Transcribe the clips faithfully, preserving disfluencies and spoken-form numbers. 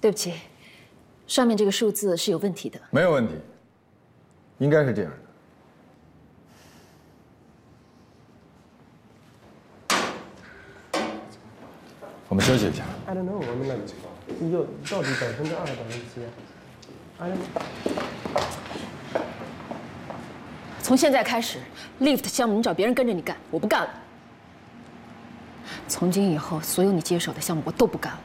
对不起，上面这个数字是有问题的。 没有问题，应该是这样的。 我们休息一下。 I don't know， 我们那有到底百分之二百分之几 ？I don't know。 从现在开始 ，lift 项目你找别人跟着你干，我不干了。从今以后，所有你接手的项目我都不干了。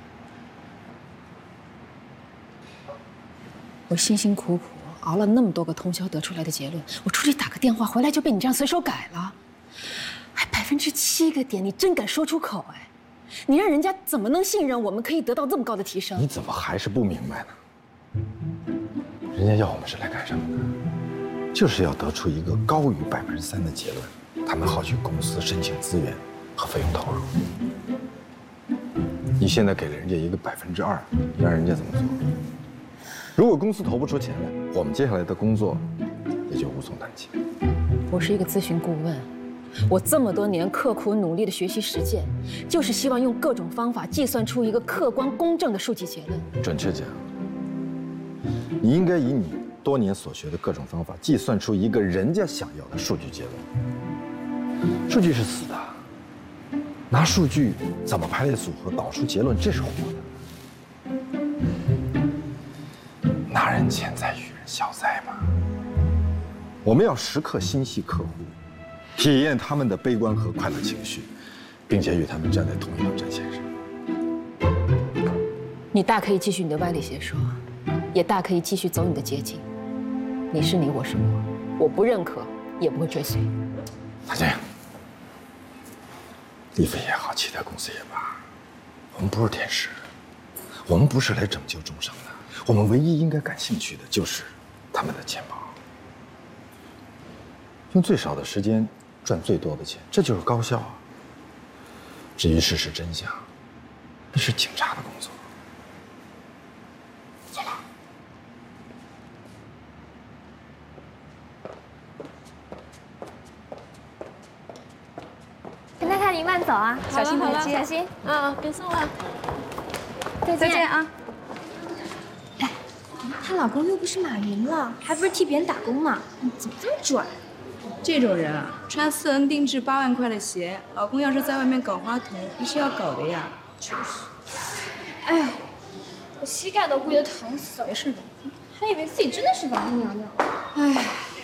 我辛辛苦苦熬了那么多个通宵得出来的结论，我出去打个电话回来就被你这样随手改了，还百分之七个点，你真敢说出口哎？ 你让人家怎么能信任我们可以得到这么高的提升？ 你怎么还是不明白呢？人家要我们是来干什么的？就是要得出一个高于百分之三的结论，他们好去公司申请资源和费用投入。你现在给了人家一个百分之二，你让人家怎么做？如果公司投不出钱来，我们接下来的工作也就无从谈起。 我是一个咨询顾问。 我这么多年刻苦努力的学习实践，就是希望用各种方法计算出一个客观公正的数据结论。 准确讲，你应该以你多年所学的各种方法，计算出一个人家想要的数据结论。数据是死的，拿数据怎么排列组合导出结论，这是活的。拿人钱财与人消灾嘛。我们要时刻心系客户。 体验他们的悲观和快乐情绪，并且与他们站在同一条战线上。 你大可以继续你的歪理邪说，也大可以继续走你的捷径。你是你，我是我，我不认可，也不会追随。 那这样，立飞也好，其他公司也罢，我们不是天使，我们不是来拯救众生的。我们唯一应该感兴趣的就是他们的钱包，用最少的时间。 赚最多的钱，这就是高效啊。至于事实真相，那是警察的工作。走了。 陈太太，您慢走啊，小心好了， 小心。 啊，别送了。 再见再见啊。 哎，她老公又不是马云了，还不是替别人打工呢，怎么这么拽？ 这种人啊，穿私人定制八万块的鞋，老公要是在外面搞花童，那是要搞的呀。 就是，哎呀，我膝盖都跪得疼死了。 没事的， 还以为自己真的是王母娘娘。 哎。